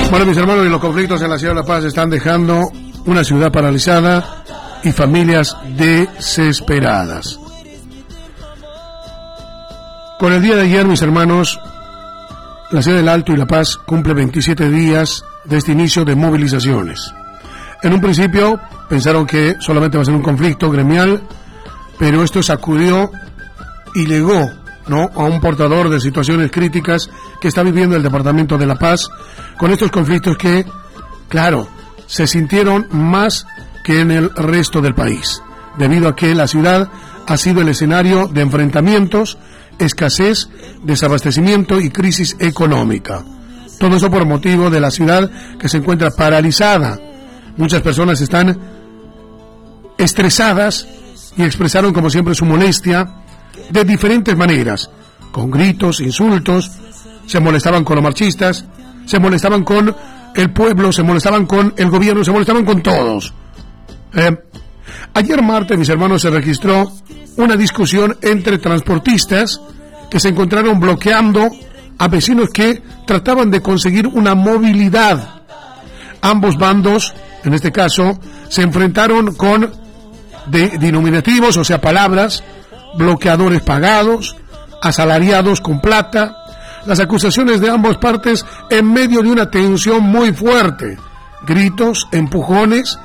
Bueno, mis hermanos, y los conflictos en la ciudad de La Paz están dejando una ciudad paralizada y familias desesperadas. Con el día de ayer, mis hermanos, la ciudad del Alto y La Paz cumple 27 días de este inicio de movilizaciones. En un principio pensaron que solamente va a ser un conflicto gremial, pero esto sacudió y llegó, ¿no?, a un portador de situaciones críticas que está viviendo el departamento de La Paz, con estos conflictos que, claro, se sintieron más que en el resto del país, debido a que la ciudad ha sido el escenario de enfrentamientos, escasez, desabastecimiento y crisis económica. Todo eso por motivo de la ciudad que se encuentra paralizada. Muchas personas están estresadas y expresaron, como siempre, su molestia de diferentes maneras, con gritos, insultos, se molestaban con los marchistas, se molestaban con el pueblo, se molestaban con el gobierno, se molestaban con todos. Ayer martes, mis hermanos, se registró una discusión entre transportistas que se encontraron bloqueando a vecinos que trataban de conseguir una movilidad. Ambos bandos, en este caso, se enfrentaron con denominativos, o sea, palabras, bloqueadores pagados, asalariados con plata. Las acusaciones de ambas partes en medio de una tensión muy fuerte, gritos, empujones,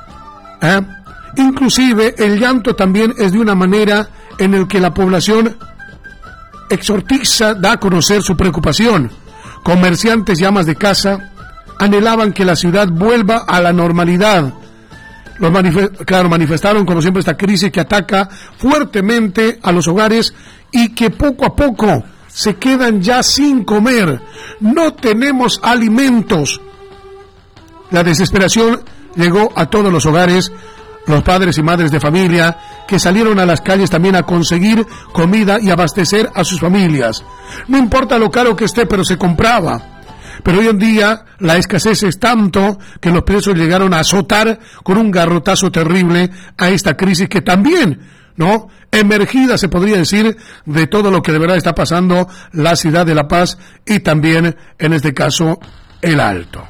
inclusive el llanto también es de una manera en el que la población exortiza, da a conocer su preocupación. Comerciantes y amas de casa anhelaban que la ciudad vuelva a la normalidad. Los manifestaron, como siempre, esta crisis que ataca fuertemente a los hogares y que poco a poco se quedan ya sin comer. No tenemos alimentos. La desesperación llegó a todos los hogares, los padres y madres de familia que salieron a las calles también a conseguir comida y abastecer a sus familias. No importa lo caro que esté, pero se compraba. Pero hoy en día la escasez es tanto que los precios llegaron a azotar con un garrotazo terrible a esta crisis que también, ¿no?, emergida, se podría decir, de todo lo que de verdad está pasando la ciudad de La Paz y también, en este caso, el Alto.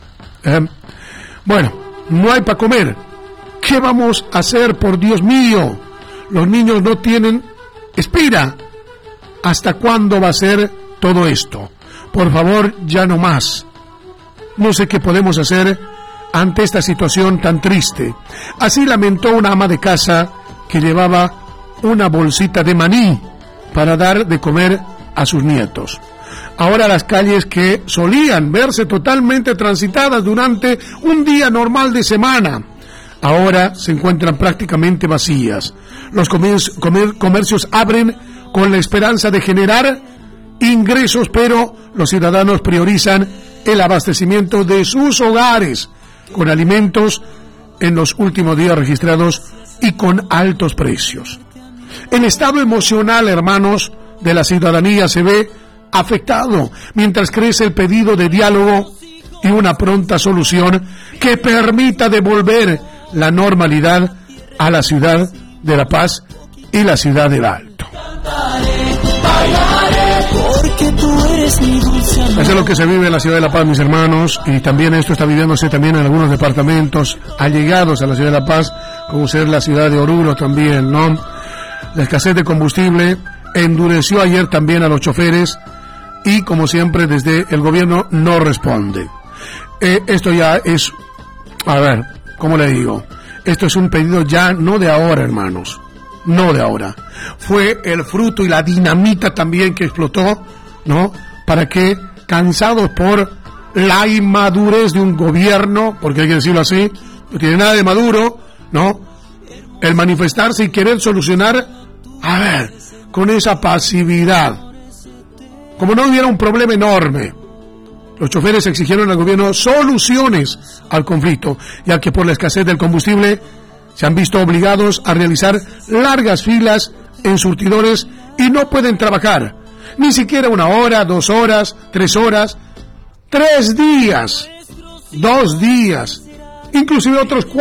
Bueno, no hay para comer. ¿Qué vamos a hacer, por Dios mío? Los niños no tienen espera. ¿Hasta cuándo va a ser todo esto? Por favor, ya no más. No sé qué podemos hacer ante esta situación tan triste. Así lamentó una ama de casa que llevaba una bolsita de maní para dar de comer a sus nietos. Ahora las calles que solían verse totalmente transitadas durante un día normal de semana, ahora se encuentran prácticamente vacías. Los comercios abren con la esperanza de generar ingresos, pero los ciudadanos priorizan el abastecimiento de sus hogares con alimentos en los últimos días registrados y con altos precios. El estado emocional, hermanos, de la ciudadanía se ve afectado mientras crece el pedido de diálogo y una pronta solución que permita devolver la normalidad a la ciudad de La Paz y la ciudad del Alto. Eso es lo que se vive en la ciudad de La Paz, mis hermanos, y también esto está viviéndose también en algunos departamentos allegados a la ciudad de La Paz, como ser la ciudad de Oruro también, ¿no? La escasez de combustible endureció ayer también a los choferes y, como siempre, desde el gobierno no responde. Esto ya es, a ver, ¿cómo le digo? Esto es un pedido ya no de ahora, hermanos, no de ahora. Fue el fruto y la dinamita también que explotó, ¿no?, para que, cansados por la inmadurez de un gobierno, porque hay que decirlo así, no tiene nada de maduro, ¿no?, el manifestarse y querer solucionar, a ver, con esa pasividad, como no hubiera un problema enorme. Los choferes exigieron al gobierno soluciones al conflicto, ya que por la escasez del combustible se han visto obligados a realizar largas filas en surtidores y no pueden trabajar, ni siquiera 1 hora, 2 horas, 3 horas, 3 días, 2 días, inclusive otros 4.